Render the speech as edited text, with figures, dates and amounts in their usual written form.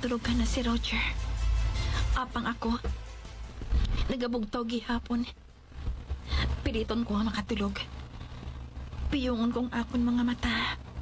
Nakatulog ka na si Roger. Apang ako, nagabugtaw gihapon. Piliton ko ang makatulog. Piyungon kong akon mga mata.